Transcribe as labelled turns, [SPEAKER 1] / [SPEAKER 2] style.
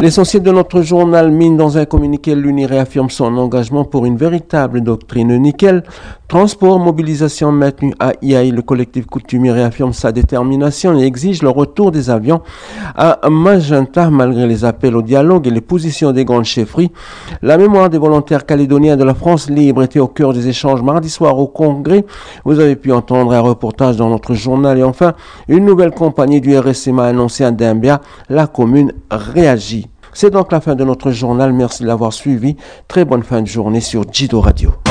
[SPEAKER 1] L'essentiel de notre journal mine dans un communiqué, l'UNI réaffirme son engagement pour une véritable doctrine nickel. Transport, mobilisation maintenue à Iaï. Le collectif coutumier réaffirme sa détermination et exige le retour des avions à Magenta malgré les appels au dialogue et les positions des grandes chefferies. La mémoire des volontaires calédoniens de la France libre était au cœur des échanges mardi soir au Congrès. Vous avez pu entendre un reportage dans notre journal. Et enfin, une nouvelle compagnie du RSMA a annoncé à Dimbia. La commune réagit. C'est donc la fin de notre journal. Merci de l'avoir suivi. Très bonne fin de journée sur Jido Radio.